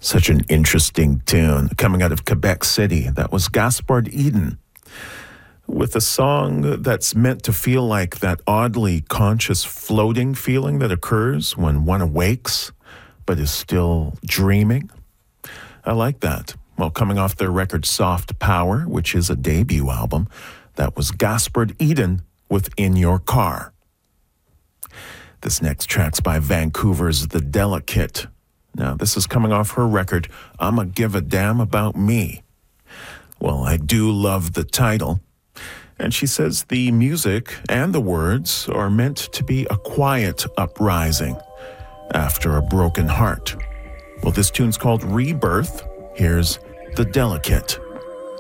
Such an interesting tune coming out of Quebec City. That was Gaspard Eden with a song that's meant to feel like that oddly conscious floating feeling that occurs when one awakes but is still dreaming. I like that. Well, coming off their record Soft Power, which is a debut album, that was Gaspard Eden with In Your Car. This next track's by Vancouver's The Delicate. Now, this is coming off her record, I'ma Give a Damn About Me. Well, I do love the title. And she says the music and the words are meant to be a quiet uprising after a broken heart. Well, this tune's called Rebirth. Here's The Delicate.